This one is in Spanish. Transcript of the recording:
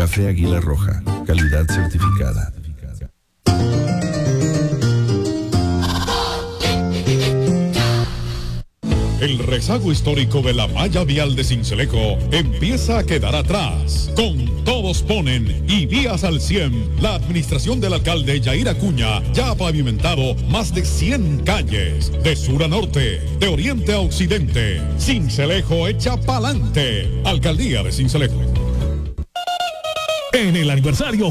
Café Águila Roja, calidad certificada. El rezago histórico de la malla vial de Sincelejo empieza a quedar atrás. Con Todos Ponen y Vías al 100, la administración del alcalde Yair Acuña ya ha pavimentado más de 100 calles, de sur a norte, de oriente a occidente. Sincelejo echa pa'lante. Alcaldía de Sincelejo. En el aniversario